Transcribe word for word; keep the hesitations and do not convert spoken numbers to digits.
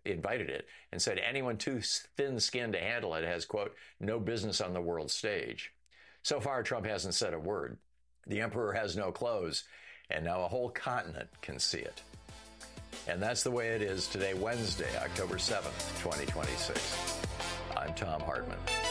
invited it and said anyone too thin-skinned to handle it has, quote, no business on the world stage. So far, Trump hasn't said a word. The emperor has no clothes, and now a whole continent can see it. And that's the way it is today, Wednesday, October seventh, twenty twenty-six. I'm Thom Hartmann.